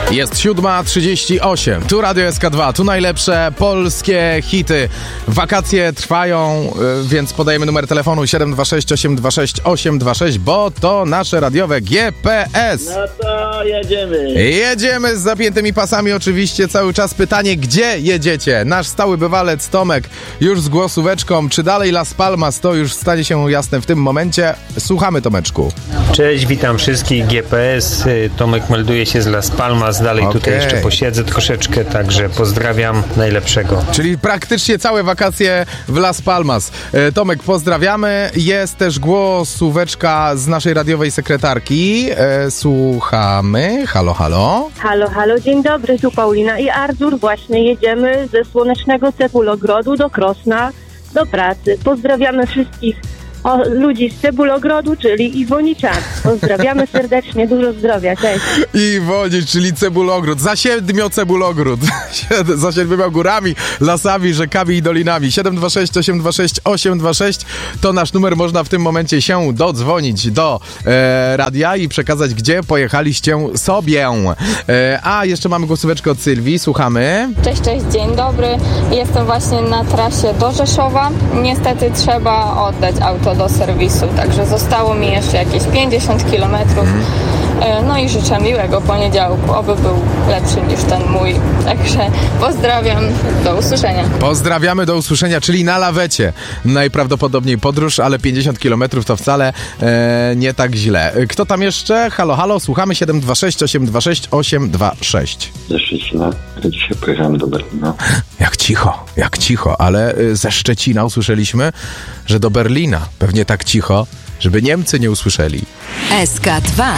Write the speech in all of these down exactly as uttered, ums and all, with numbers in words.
Jest siódma trzydzieści osiem. Tu Radio S K dwa, tu najlepsze polskie hity. Wakacje trwają, więc podajemy numer telefonu siedem dwa sześć osiem dwa sześć osiem dwa sześć, bo to nasze radiowe G P S. No to jedziemy. Jedziemy z zapiętymi pasami oczywiście. Cały czas pytanie, gdzie jedziecie? Nasz stały bywalec Tomek już z głosóweczką. Czy dalej Las Palmas? To już stanie się jasne w tym momencie. Słuchamy, Tomeczku. Cześć, witam wszystkich, G P S. Tomek melduje się z Las Palmas. Dalej okay. Tutaj jeszcze posiedzę troszeczkę, także pozdrawiam, najlepszego. Czyli praktycznie całe wakacje w Las Palmas. E, Tomek, pozdrawiamy. Jest też głosóweczka z naszej radiowej sekretarki. E, słuchamy. Halo, halo. Halo, halo, dzień dobry, tu Paulina i Artur. Właśnie jedziemy ze słonecznego Cebulogrodu do Krosna do pracy. Pozdrawiamy wszystkich o, ludzi z Cebulogrodu, czyli Iwoniczan. Pozdrawiamy serdecznie, dużo zdrowia, cześć. Iwonicz, czyli Cebulogród, za siedmiu Cebulogród, za siedmioma górami, lasami, rzekami i dolinami. siedem dwa sześć osiem dwa sześć osiem dwa sześć to nasz numer, można w tym momencie się dodzwonić do e, radia i przekazać, gdzie pojechaliście sobie. E, a jeszcze mamy głosóweczkę od Sylwii, słuchamy. Cześć, cześć, dzień dobry. Jestem właśnie na trasie do Rzeszowa. Niestety trzeba oddać auto do serwisu, także zostało mi jeszcze jakieś pięćdziesiąt kilometrów. No i życzę miłego poniedziałku, oby był lepszy niż ten mój. Także pozdrawiam, do usłyszenia. Pozdrawiamy, do usłyszenia, czyli na lawecie. Najprawdopodobniej podróż, ale pięćdziesiąt kilometrów to wcale e, nie tak źle. Kto tam jeszcze? Halo, halo, słuchamy siedem dwa sześć osiem dwa sześć osiem dwa sześć. Ze Szczecina, dzisiaj pojechałem do Berlina. Jak cicho, jak cicho, ale ze Szczecina usłyszeliśmy, że do Berlina. Pewnie tak cicho, żeby Niemcy nie usłyszeli. S K dwa.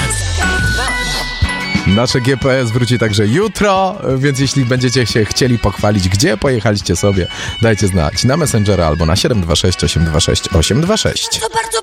Nasze G P S wróci także jutro, więc jeśli będziecie się chcieli pochwalić, gdzie pojechaliście sobie, dajcie znać na Messengera albo na siedem dwa sześć osiem dwa sześć osiem dwa sześć.